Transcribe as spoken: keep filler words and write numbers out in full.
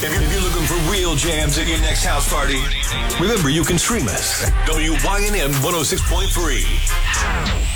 If you're looking for real jams at your next house party, remember you can stream us. W Y N M one oh six point three.